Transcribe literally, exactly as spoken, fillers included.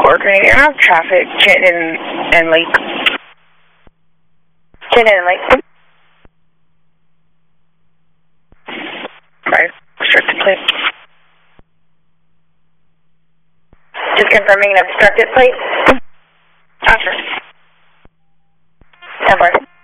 coordinating around traffic, Chittenden and Lake. Chittenden and Lake. Right, restricted plate. Just confirming an obstructed plate. After. Number.